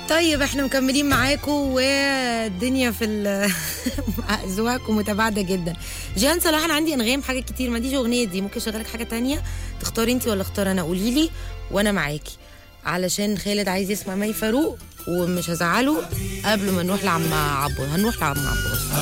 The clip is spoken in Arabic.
طيب احنا مكملين معاكم والدنيا في اذواقكم متباعده جدا. جيهان صلاح انا عندي انغام حاجات كتير، ما عنديش اغنيه دي، ممكن اشغلك حاجه تانية تختاري انت ولا اختار انا؟ قولي لي وانا معاكي، علشان خالد عايز يسمع مي فاروق ومش هزعله قبل ما نروح لعم عباس. هنروح لعم عباس.